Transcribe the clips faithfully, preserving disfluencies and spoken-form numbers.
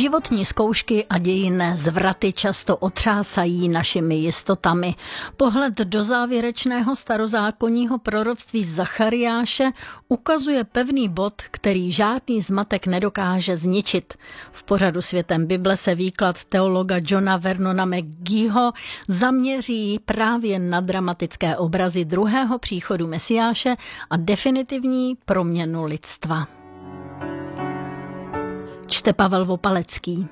Životní zkoušky a dějinné zvraty často otřásají našimi jistotami. Pohled do závěrečného starozákonního proroctví Zachariáše ukazuje pevný bod, který žádný zmatek nedokáže zničit. V pořadu Světem Bible se výklad teologa Johna Vernona McGeeho zaměří právě na dramatické obrazy druhého příchodu Mesiáše a definitivní proměnu lidstva. Čte Pavel Vopalecký.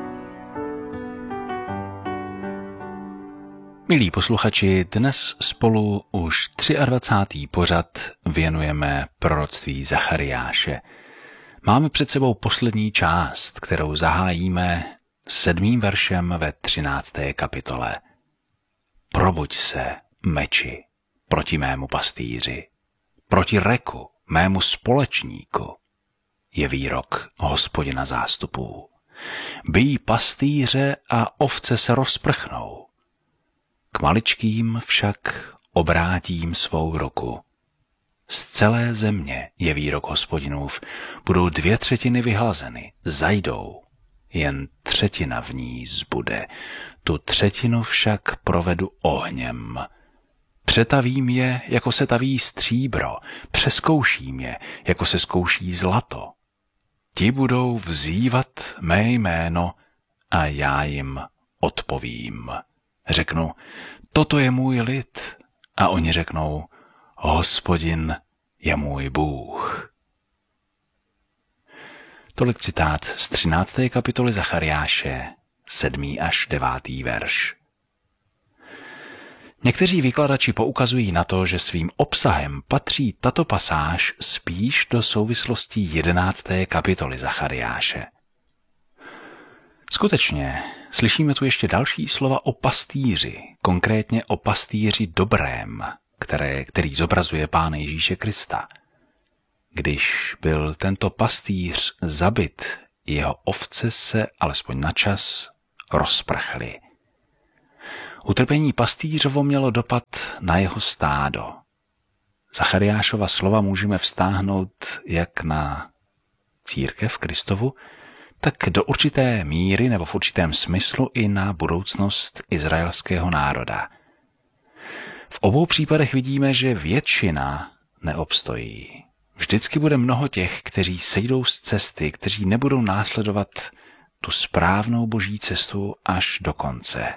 Milí posluchači, dnes spolu už dvacátý třetí pořad věnujeme proroctví Zachariáše. Máme před sebou poslední část, kterou zahájíme sedmým veršem ve třinácté kapitole. Probuď se, meči, proti mému pastýři, proti reku, mému společníku, je výrok Hospodina zástupů. Bijí pastýře a ovce se rozprchnou. K maličkým však obrátím svou ruku. Z celé země, je výrok Hospodinův, budou dvě třetiny vyhlazeny, zajdou, jen třetina v ní zbude. Tu třetinu však provedu ohněm. Přetavím je, jako se taví stříbro, přeskouším je, jako se zkouší zlato. Ti budou vzývat mé jméno a já jim odpovím. Řeknu, toto je můj lid, a oni řeknou, Hospodin je můj Bůh. Tolik citát z třinácté kapitoly Zachariáše, sedmý až devátý verš. Někteří výkladači poukazují na to, že svým obsahem patří tato pasáž spíš do souvislostí jedenácté kapitoly Zachariáše. Skutečně, slyšíme tu ještě další slova o pastýři, konkrétně o pastýři dobrém, které, který zobrazuje Pána Ježíše Krista. Když byl tento pastýř zabit, jeho ovce se alespoň na čas rozprchly. Utrpení pastýřovo mělo dopad na jeho stádo. Zachariášova slova můžeme vztáhnout jak na církev Kristovu, tak do určité míry nebo v určitém smyslu i na budoucnost izraelského národa. V obou případech vidíme, že většina neobstojí. Vždycky bude mnoho těch, kteří sejdou z cesty, kteří nebudou následovat tu správnou boží cestu až do konce.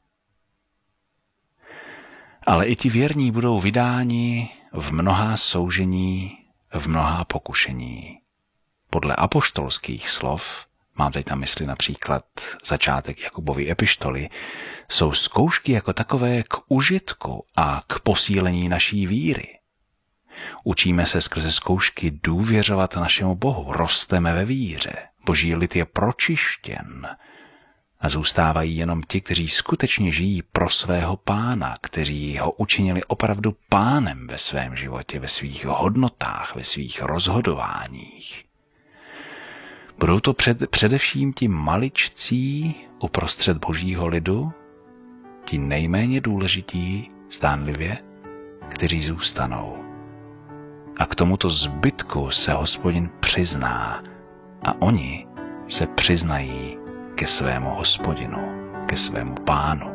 Ale i ti věrní budou vydáni v mnohá soužení, v mnohá pokušení. Podle apoštolských slov, mám teď na mysli například začátek Jakubovy epištoly, jsou zkoušky jako takové k užitku a k posílení naší víry. Učíme se skrze zkoušky důvěřovat našemu Bohu, rosteme ve víře, boží lid je pročištěn a zůstávají jenom ti, kteří skutečně žijí pro svého Pána, kteří ho učinili opravdu pánem ve svém životě, ve svých hodnotách, ve svých rozhodováních. Budou to před, především ti maličcí uprostřed božího lidu, ti nejméně důležití, zdánlivě, kteří zůstanou. A k tomuto zbytku se Hospodin přizná a oni se přiznají ke svému Hospodinu, ke svému Pánu.